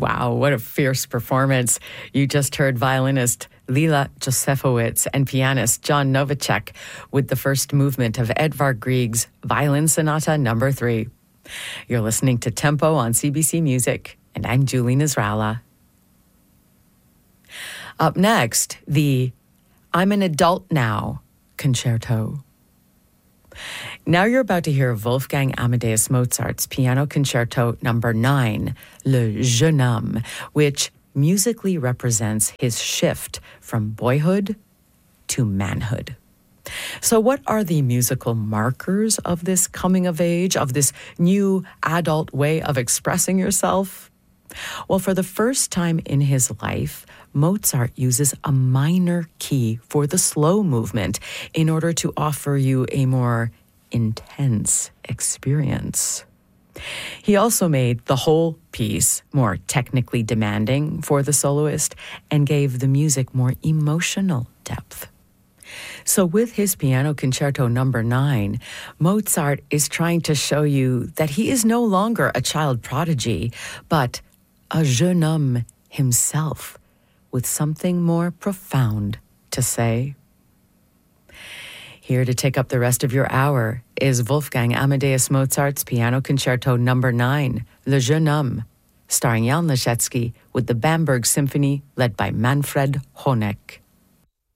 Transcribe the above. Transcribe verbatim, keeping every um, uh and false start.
Wow, what a fierce performance. You just heard violinist Lila Josefowicz and pianist John Novacek with the first movement of Edvard Grieg's Violin Sonata number three. You're listening to Tempo on C B C Music, and I'm Julie Nasrallah. Up next, the I'm an Adult Now concerto. Now you're about to hear Wolfgang Amadeus Mozart's Piano Concerto number nine, Le Jeune Homme, which musically represents his shift from boyhood to manhood. So what are the musical markers of this coming of age, of this new adult way of expressing yourself? Well, for the first time in his life, Mozart uses a minor key for the slow movement in order to offer you a more intense experience. He also made the whole piece more technically demanding for the soloist and gave the music more emotional depth. So with his Piano Concerto number nine, Mozart is trying to show you that he is no longer a child prodigy, but a jeune homme himself, with something more profound to say. Here to take up the rest of your hour is Wolfgang Amadeus Mozart's Piano Concerto number nine, Le Jeune Homme, starring Jan Leschetski with the Bamberg Symphony led by Manfred Honeck.